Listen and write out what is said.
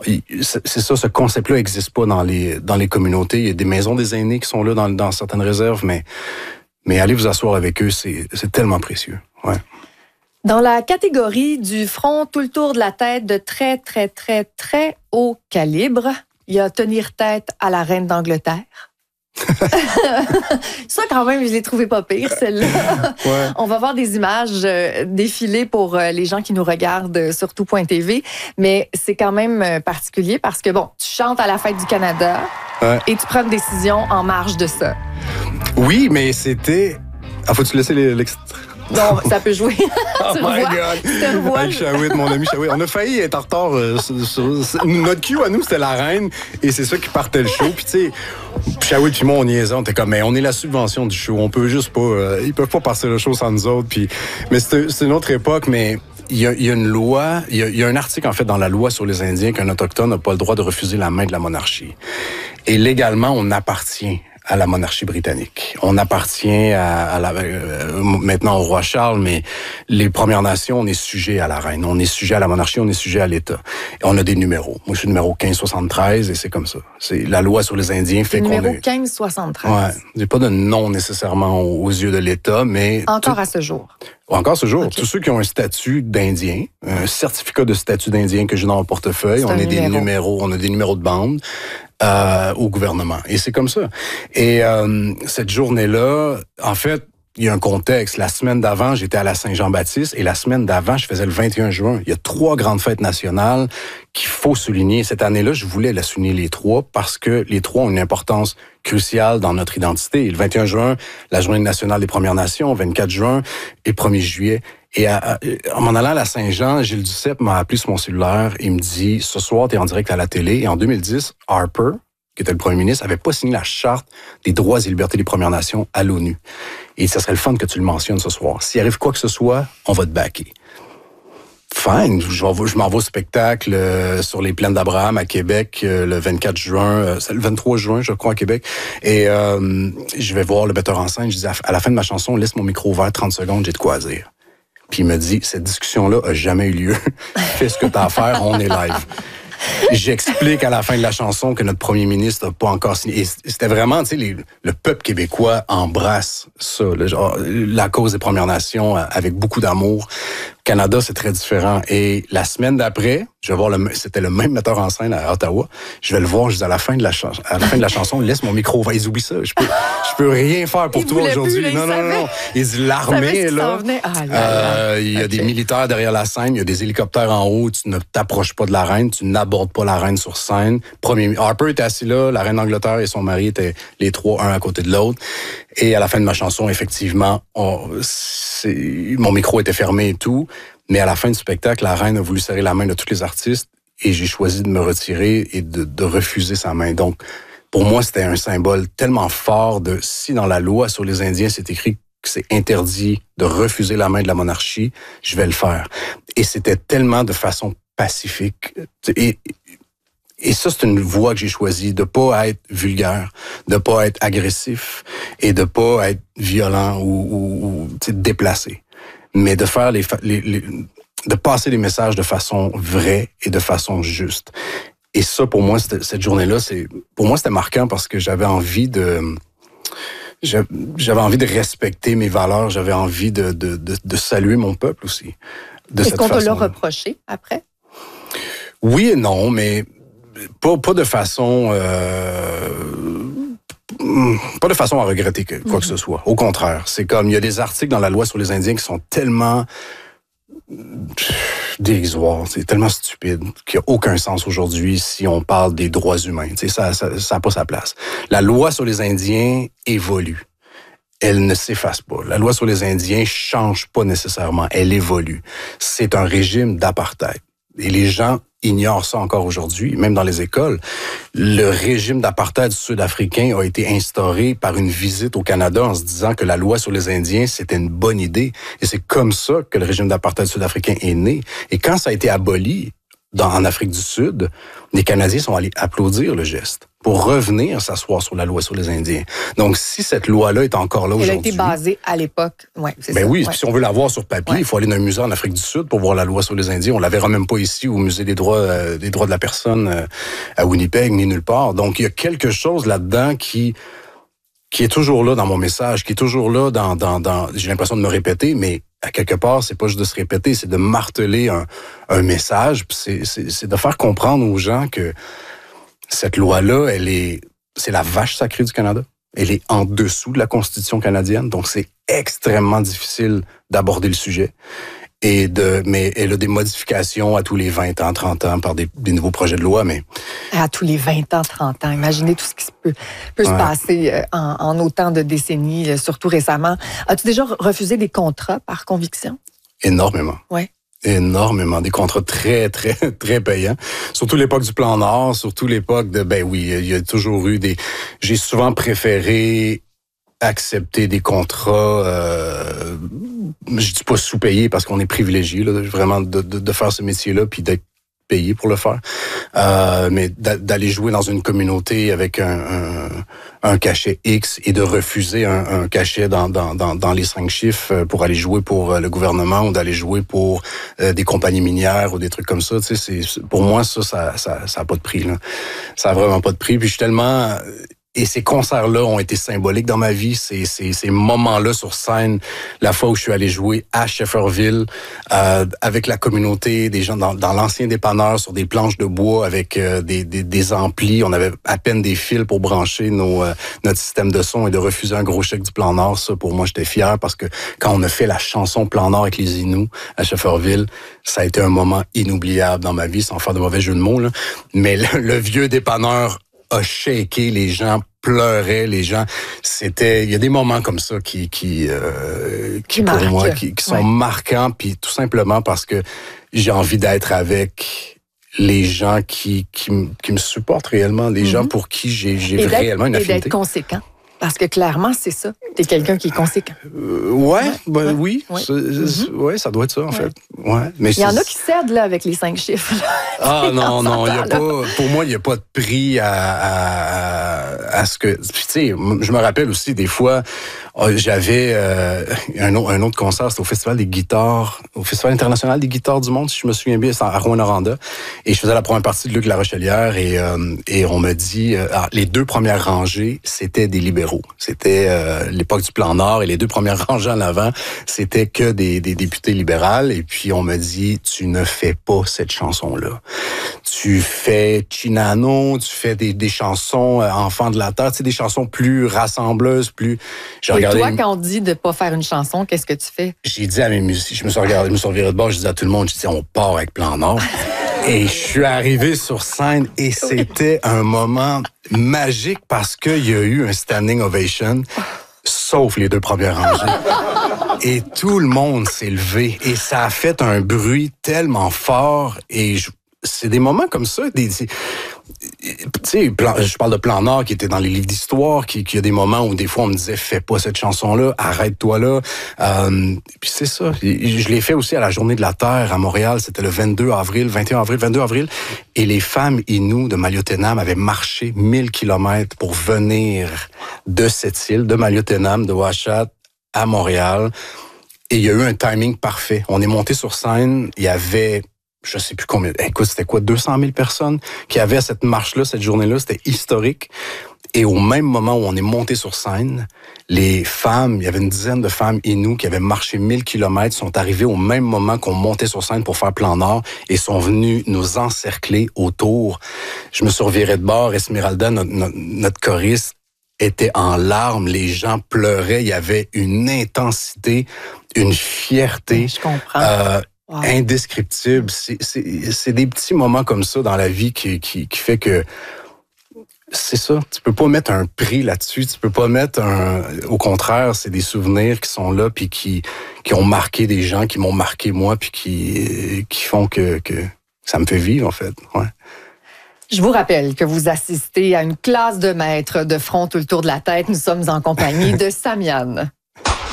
c'est ça, ce concept-là n'existe pas dans les communautés. Il y a des maisons des aînés qui sont là dans certaines réserves, mais allez vous asseoir avec eux, c'est tellement précieux. Ouais. Dans la catégorie du front tout le tour de la tête de très, très, très, très haut calibre, il y a tenir tête à la reine d'Angleterre. Ça, quand même, je l'ai trouvé pas pire, celle-là. Ouais. On va voir des images défiler pour les gens qui nous regardent sur tout.tv, mais c'est quand même particulier parce que, bon, tu chantes à la fête du Canada et tu prends une décision en marge de ça. Oui, mais c'était... Ah, faut-tu laisser l'extrait? Non, ça peut jouer. Oh my God! Avec Shawit, mon ami Shawit. On a failli être en retard. Notre cue à nous, c'était la reine. Et c'est ça qui partait le show. Puis tu sais, Shawit puis moi, on niaisait. On était comme, mais on est la subvention du show. On peut juste pas... ils peuvent pas passer le show sans nous autres. Puis, mais c'est une autre époque, mais... Il y a une loi, il y a un article, en fait, dans la loi sur les Indiens qu'un Autochtone n'a pas le droit de refuser la main de la monarchie. Et légalement, on appartient à la monarchie britannique. On appartient maintenant au roi Charles, mais les Premières Nations, on est sujet à la reine. On est sujet à la monarchie, on est sujet à l'État. Et on a des numéros. Moi, je suis numéro 1573 et c'est comme ça. C'est la loi sur les Indiens fait qu'on est... Numéro 1573. Ouais. J'ai pas de nom nécessairement aux yeux de l'État, mais... Encore à ce jour. Encore ce jour. Okay. Tous ceux qui ont un statut d'Indien, un certificat de statut d'Indien que j'ai dans mon portefeuille, on a des numéros, on a des numéros de bande au gouvernement. Et c'est comme ça. Et cette journée-là, en fait, il y a un contexte. La semaine d'avant, j'étais à la Saint-Jean-Baptiste et la semaine d'avant, je faisais le 21 juin. Il y a 3 grandes fêtes nationales qu'il faut souligner. Cette année-là, je voulais la souligner les 3 parce que les 3 ont une importance cruciale dans notre identité. Le 21 juin, la Journée nationale des Premières Nations, 24 juin et 1er juillet. Et en m'en allant à la Saint-Jean, Gilles Duceppe m'a appelé sur mon cellulaire et me dit « Ce soir, tu es en direct à la télé. » Et en 2010, Harper, qui était le premier ministre, avait pas signé la Charte des droits et libertés des Premières Nations à l'ONU. Et ça serait le fun que tu le mentionnes ce soir. S'il arrive quoi que ce soit, on va te backer. Fine, je m'en vais au spectacle sur les plaines d'Abraham à Québec le 24 juin, c'est le 23 juin, je crois, à Québec. Et je vais voir le metteur en scène. Je dis à la fin de ma chanson, laisse mon micro ouvert 30 secondes, j'ai de quoi dire. Puis il me dit, cette discussion-là a jamais eu lieu. Fais ce que t'as à faire, on est live. J'explique à la fin de la chanson que notre premier ministre n'a pas encore signé. Et c'était vraiment, tu sais, le peuple québécois embrasse ça, la cause des Premières Nations avec beaucoup d'amour. Au Canada, c'est très différent. Et la semaine d'après, je vais voir c'était le même metteur en scène à Ottawa. Je vais le voir, je dis à la fin de la chanson, laisse mon micro ouvert. Ils oublient ça. Je peux rien faire pour toi aujourd'hui. Plus, non. Il dit l'armée est là. Il y a des militaires derrière la scène, il y a des hélicoptères en haut. Tu ne t'approches pas de la reine, tu n'abordes pas la reine sur scène. Harper était assis là, la reine d'Angleterre et son mari étaient les 3, un à côté de l'autre. Et à la fin de ma chanson, effectivement, mon micro était fermé et tout. Mais à la fin du spectacle, la reine a voulu serrer la main de tous les artistes et j'ai choisi de me retirer et de refuser sa main. Donc, pour moi, c'était un symbole tellement fort de si dans la loi sur les Indiens, c'est écrit que c'est interdit de refuser la main de la monarchie, je vais le faire. Et c'était tellement de façon pacifique. Et ça, c'est une voie que j'ai choisie, de pas être vulgaire, de pas être agressif et de pas être violent ou déplacé. Mais de faire de passer les messages de façon vraie et de façon juste. Et ça, pour moi, cette journée-là, pour moi, c'était marquant parce que j'avais envie de respecter mes valeurs, j'avais envie de saluer mon peuple aussi. Est-ce qu'on te l'a reproché après? Oui et non, mais pas de façon... pas de façon à regretter quoi que ce soit. Au contraire, c'est comme, il y a des articles dans la loi sur les Indiens qui sont tellement dérisoires, c'est tellement stupide, qu'il n'y a aucun sens aujourd'hui si on parle des droits humains. Tu sais, ça n'a pas sa place. La loi sur les Indiens évolue. Elle ne s'efface pas. La loi sur les Indiens change pas nécessairement. Elle évolue. C'est un régime d'apartheid. Et les gens ignorent ça encore aujourd'hui, même dans les écoles. Le régime d'apartheid sud-africain a été instauré par une visite au Canada en se disant que la loi sur les Indiens, c'était une bonne idée. Et c'est comme ça que le régime d'apartheid sud-africain est né. Et quand ça a été aboli, en Afrique du Sud, les Canadiens sont allés applaudir le geste pour revenir s'asseoir sur la loi sur les Indiens. Donc, si cette loi-là est encore là aujourd'hui... Elle a été basée à l'époque, c'est ça. Oui, si on veut la voir sur papier, il faut aller dans un musée en Afrique du Sud pour voir la loi sur les Indiens. On la verra même pas ici au Musée des droits de la personne à Winnipeg, ni nulle part. Donc, il y a quelque chose là-dedans qui est toujours là dans mon message, qui est toujours là dans j'ai l'impression de me répéter, mais à quelque part, c'est pas juste de se répéter, c'est de marteler un message, puis c'est de faire comprendre aux gens que cette loi-là, c'est la vache sacrée du Canada. Elle est en dessous de la Constitution canadienne, donc c'est extrêmement difficile d'aborder le sujet. Mais elle a des modifications à tous les 20 ans, 30 ans par des nouveaux projets de loi, mais... À tous les 20 ans, 30 ans. Imaginez tout ce qui peut se passer en autant de décennies, surtout récemment. As-tu déjà refusé des contrats par conviction? Énormément. Oui. Énormément. Des contrats très, très, très payants. Surtout l'époque du Plan Nord, surtout l'époque de... il y a toujours eu des... J'ai souvent préféré accepter des contrats, je dis pas sous-payés parce qu'on est privilégié, là, vraiment de faire ce métier-là puis d'être payé pour le faire, mais d'aller jouer dans une communauté avec un cachet X et de refuser un cachet dans les 5 chiffres pour aller jouer pour le gouvernement ou d'aller jouer pour des compagnies minières ou des trucs comme ça, tu sais, pour moi ça a pas de prix, là. Ça a vraiment pas de prix. Puis je suis tellement... Et ces concerts-là ont été symboliques dans ma vie. Ces moments-là sur scène, la fois où je suis allé jouer à Shefferville, avec la communauté, des gens dans l'ancien dépanneur sur des planches de bois avec des amplis. On avait à peine des fils pour brancher notre système de son et de refuser un gros chèque du Plan Nord. Ça, pour moi, j'étais fier parce que quand on a fait la chanson Plan Nord avec les Inuits à Shefferville, ça a été un moment inoubliable dans ma vie, sans faire de mauvais jeu de mots, là. Mais le vieux dépanneur a shaké, les gens pleuraient, les gens, il y a des moments comme ça qui pour moi, qui sont marquants, puis tout simplement parce que j'ai envie d'être avec les gens qui me supportent réellement, les gens pour qui j'ai réellement une affinité. Et d'être conséquent. Parce que clairement, c'est ça. T'es quelqu'un qui est conséquent. Oui. Ça doit être ça, en fait. Ouais. Mais il y en a qui cèdent là, avec les 5 chiffres. Non. Y a pas, pour moi, il n'y a pas de prix à ce que... Tu sais, je me rappelle aussi, des fois, j'avais un autre concert, c'était au Festival des guitares, au Festival international des guitares du monde, si je me souviens bien, c'était à Rouyn-Noranda. Et je faisais la première partie de Luc Larochelière et on me dit, les 2 premières rangées, c'était des libéraux. C'était l'époque du Plan Nord et les 2 premières rangées en avant, c'était que des députés libérales. Et puis on me dit, tu ne fais pas cette chanson-là. Tu fais Chinano, tu fais des chansons Enfants de la Terre, tu sais, des chansons plus rassembleuses, plus... Et toi, quand on dit de ne pas faire une chanson, qu'est-ce que tu fais? J'ai dit à mes musiciens, je me suis viré de bord, je disais à tout le monde, je disais, on part avec Plan Nord. Et je suis arrivé sur scène et c'était un moment magique parce qu'il y a eu un standing ovation, sauf les 2 premières rangées. Et tout le monde s'est levé et ça a fait un bruit tellement fort et c'est des moments comme ça, tu sais, je parle de Plan Nord qui était dans les livres d'histoire, qui a des moments où des fois on me disait fais pas cette chanson-là, arrête-toi là. Puis c'est ça. Je l'ai fait aussi à la Journée de la Terre à Montréal, c'était le 22 avril. Et les femmes Inuits de Maliotenam avaient marché 1000 kilomètres pour venir de cette île, de Maliotenam, de Ouachat, à Montréal. Et il y a eu un timing parfait. On est monté sur scène, il y avait... je sais plus combien, écoute, c'était quoi, 200 000 personnes qui avaient cette marche-là, cette journée-là, c'était historique. Et au même moment où on est monté sur scène, les femmes, il y avait une dizaine de femmes Inuits qui avaient marché 1000 kilomètres, sont arrivées au même moment qu'on montait sur scène pour faire Plan Nord et sont venues nous encercler autour. Je me suis reviré de bord, Esmeralda, notre choriste, était en larmes, les gens pleuraient, il y avait une intensité, une fierté. Je comprends. Wow. Indescriptible. C'est des petits moments comme ça dans la vie qui fait que c'est ça. Tu peux pas mettre un prix là-dessus. Tu peux pas mettre au contraire, c'est des souvenirs qui sont là puis qui ont marqué des gens, qui m'ont marqué moi puis qui font que ça me fait vivre en fait. Ouais. Je vous rappelle que vous assistez à une classe de maîtres de front tout le tour de la tête. Nous sommes en compagnie de Samian.